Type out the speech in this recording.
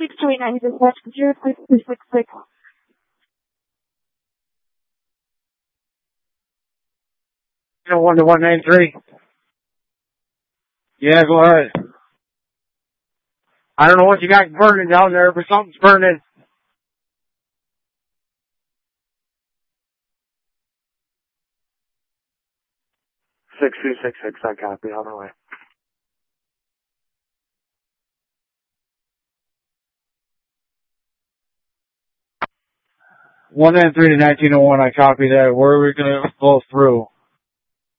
6289 dispatch 06366. 1 to 193. Yeah, go ahead. I don't know what you got burning down there, but something's burning. 6266, I copy, on the way. 193 to 1901, I copy that. Where are we going to go through?